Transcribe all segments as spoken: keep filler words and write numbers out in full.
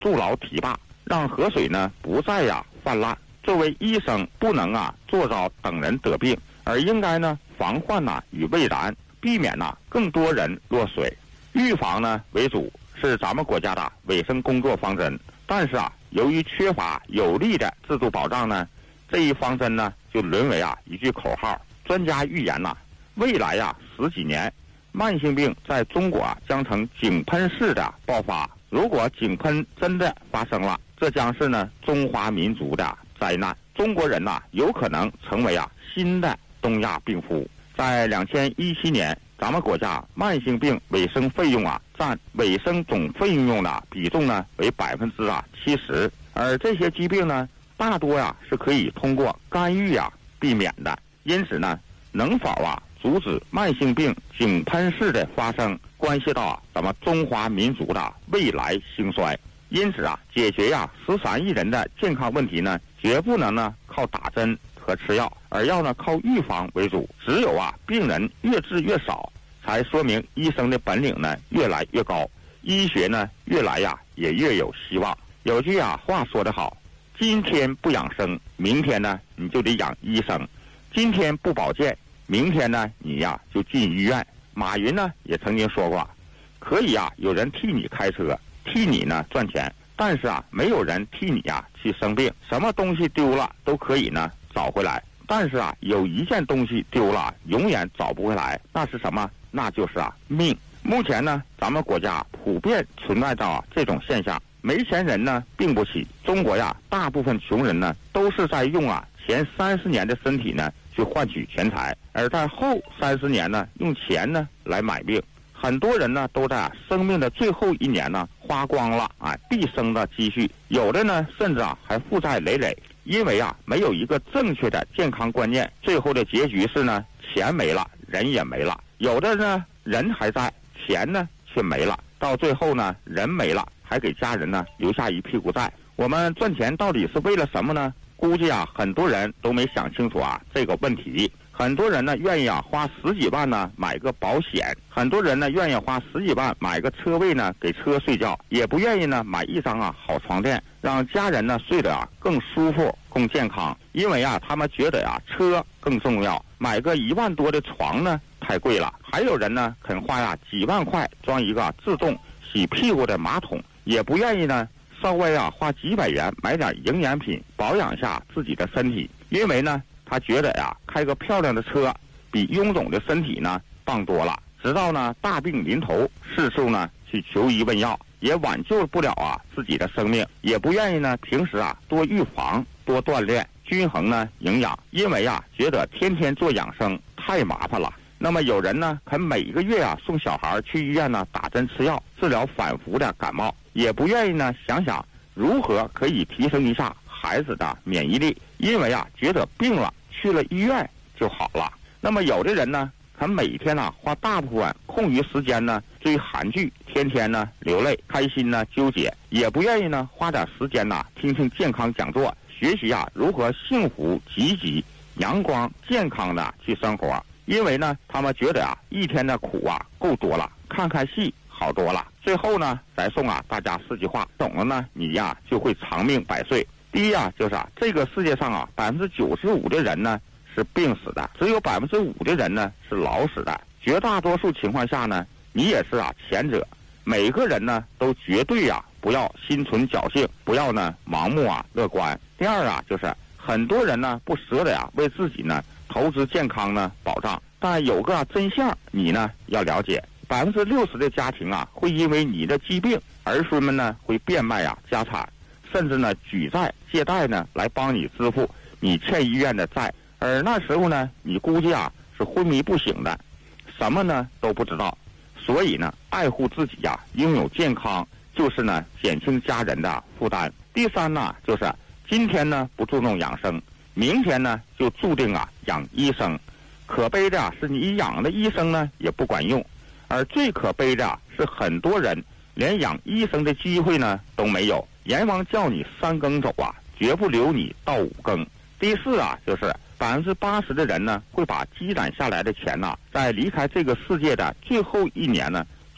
筑牢堤坝，让河水呢不再呀泛滥。作为医生，不能啊做到等人得病，而应该呢防患呐于未然，避免呐更多人落水。预防呢为主是咱们国家的卫生工作方针，但是啊，由于缺乏有力的制度保障呢，这一方针呢就沦为啊一句口号。专家预言呐，未来呀十几年，慢性病在中国啊将成井喷式的爆发。如果井喷真的发生了，这将是呢中华民族的灾难。中国人呐、啊、有可能成为啊新的东亚病夫。在两千一七年，咱们国家慢性病卫生费用啊占卫生总费用的比重呢为百分之啊七十，而这些疾病呢大多呀、啊、是可以通过干预呀、啊、避免的。因此呢，能否啊阻止慢性病井喷式的发生，关系到啊咱们中华民族的未来兴衰。因此啊，解决呀十三亿人的健康问题呢，绝不能呢靠打针和吃药，而要呢靠预防为主。只有啊病人越治越少，才说明医生的本领呢越来越高，医学呢越来呀也越有希望。有句啊话说得好，今天不养生，明天呢你就得养医生；今天不保健，明天呢你呀就进医院。马云呢也曾经说过，可以啊有人替你开车，替你呢赚钱，但是啊没有人替你呀去生病。什么东西丢了都可以呢找回来，但是啊有一件东西丢了永远找不回来，那是什么？那就是啊命。目前呢咱们国家普遍存在着、啊、这种现象，没钱人呢病不起。中国呀大部分穷人呢都是在用啊前三十年的身体呢去换取钱财，而在后三十年呢用钱呢来买病。很多人呢都在、啊、生命的最后一年呢花光了啊毕生的积蓄，有的呢甚至啊还负债累累。因为啊没有一个正确的健康观念，最后的结局是呢钱没了，人也没了。有的呢人还在，钱呢却没了，到最后呢人没了，还给家人呢留下一屁股债。我们赚钱到底是为了什么呢？估计啊很多人都没想清楚啊这个问题。很多人呢愿意啊花十几万呢买个保险，很多人呢愿意花十几万买个车位呢给车睡觉，也不愿意呢买一张啊好床垫，让家人呢睡得啊更舒服更健康。因为啊他们觉得啊车更重要，买个一万多的床呢太贵了。还有人呢肯花呀几万块装一个、啊、自动洗屁股的马桶，也不愿意呢稍微啊花几百元买点营养品保养下自己的身体。因为呢他觉得呀开个漂亮的车比臃肿的身体呢棒多了。直到呢大病临头，四处呢去求医问药，也挽救不了啊自己的生命，也不愿意呢平时啊多预防多锻炼，均衡呢营养。因为啊觉得天天做养生太麻烦了。那么有人呢肯每个月啊送小孩去医院呢打针吃药治疗反复的感冒，也不愿意呢想想如何可以提升一下孩子的免疫力。因为啊觉得病了去了医院就好了。那么有的人呢肯每天呢、啊、花大部分空余时间呢追韩剧，天天呢流泪开心呢纠结，也不愿意呢花点时间呢听听健康讲座，学习啊如何幸福积极阳光健康的去生活。因为呢他们觉得啊一天的苦啊够多了，看看戏好多了。最后呢再送啊大家四句话，懂了呢你呀就会长命百岁。第一啊就是啊这个世界上啊百分之九十五的人呢是病死的，只有百分之五的人呢是老死的。绝大多数情况下呢你也是啊前者。每个人呢都绝对啊不要心存侥幸，不要呢盲目啊乐观。第二啊就是很多人呢不舍得呀、啊、为自己呢投资健康呢保障，但有个、啊、真相你呢要了解，百分之六十的家庭啊会因为你的疾病，儿孙们呢会变卖啊家产，甚至呢举债借贷呢来帮你支付你欠医院的债。而那时候呢你估计啊是昏迷不醒的，什么呢都不知道。所以呢爱护自己呀、啊、拥有健康就是呢减轻家人的负担。第三呢就是今天呢不注重养生，明天呢就注定啊养医生。可悲的、啊、是你养的医生呢也不管用，而最可悲的、啊、是很多人连养医生的机会呢都没有。阎王叫你三更走啊，绝不留你到五更。第四啊就是百分之八十的人呢会把积攒下来的钱呢、啊、在离开这个世界的最后一年呢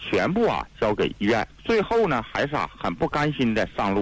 全部啊交给医院。最后呢，还是啊很不甘心的上路。